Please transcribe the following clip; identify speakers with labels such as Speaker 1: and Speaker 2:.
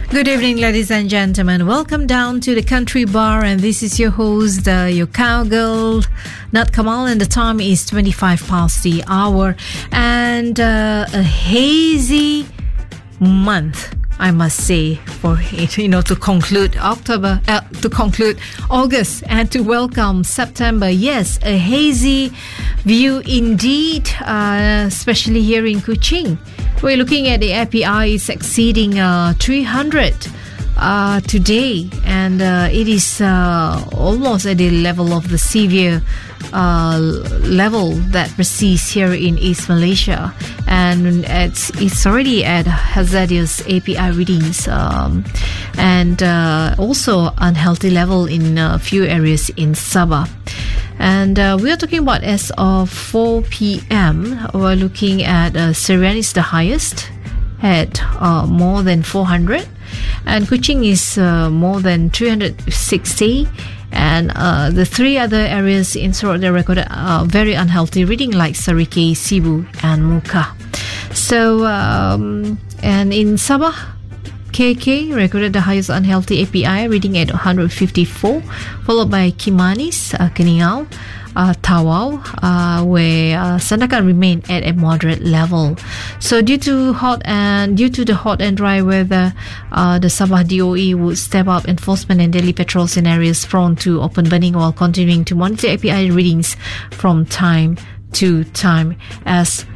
Speaker 1: Good evening, ladies and gentlemen. Welcome down to the Country Bar, and this is your host, your cowgirl, Nat Kamal, and the time is 25 past the hour, and a hazy month, I must say, for it, to conclude August and to welcome September. Yes, a hazy view indeed, especially here in Kuching. We're looking at the API is exceeding 300 today, and it is almost at the level of the severe level that persists here in East Malaysia, and it's already at hazardous API readings, and also unhealthy level in a few areas in Sabah. And we are talking about as of 4 p.m. We're looking at Serian is the highest at more than 400, and Kuching is more than 360, and the three other areas in Sarawak they recorded very unhealthy reading like Sarike, Sibu and Muka. So and in Sabah, KK recorded the highest unhealthy API reading at 154, followed by Kimanis, Keningau, Tawau, where Sandakan remained at a moderate level. So due to the hot and dry weather, the Sabah DOE would step up enforcement and daily patrols in areas prone to open burning while continuing to monitor API readings from time to time as